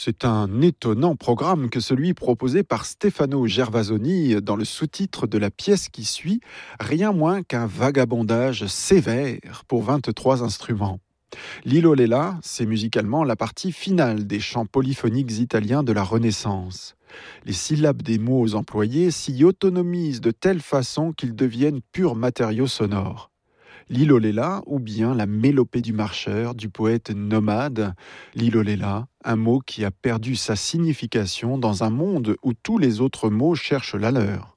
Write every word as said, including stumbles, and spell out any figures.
C'est un étonnant programme que celui proposé par Stefano Gervasoni dans le sous-titre de la pièce qui suit, rien moins qu'un vagabondage sévère pour vingt-trois instruments. Lilo Lella, c'est musicalement la partie finale des chants polyphoniques italiens de la Renaissance. Les syllabes des mots employés s'y autonomisent de telle façon qu'ils deviennent purs matériaux sonores. Lilo Lella, ou bien la mélopée du marcheur du poète nomade. Lilo Lella, un mot qui a perdu sa signification dans un monde où tous les autres mots cherchent la leur.